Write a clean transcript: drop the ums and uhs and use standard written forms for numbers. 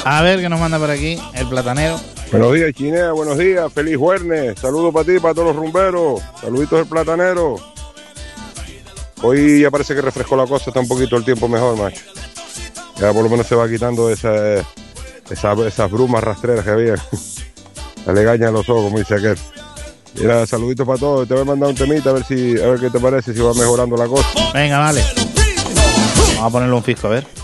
A ver qué nos manda por aquí el platanero. Buenos días, Chinea, buenos días, feliz jueves. Saludos para ti, para todos los rumberos. Saluditos del platanero. Hoy ya parece que refrescó la cosa, está un poquito el tiempo mejor, macho. Ya por lo menos se va quitando esas brumas rastreras que había. La legaña en los ojos, como dice aquel. Mira, saluditos para todos. Te voy a mandar un temita a ver qué te parece, si va mejorando la cosa. Venga, vale. Vamos a ponerle un fisco, a ver.